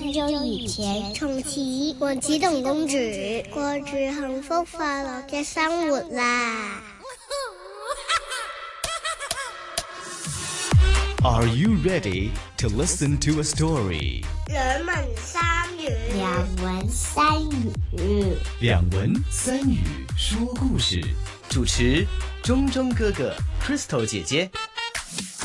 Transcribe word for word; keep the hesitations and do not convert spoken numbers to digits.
很久以前， 從此王子同公主過住幸福快樂嘅生活啦。 Are you ready to listen to a story? 兩文三語， 兩文三語， 兩文三語說故事。主持：中中哥哥 Crystal 姐姐。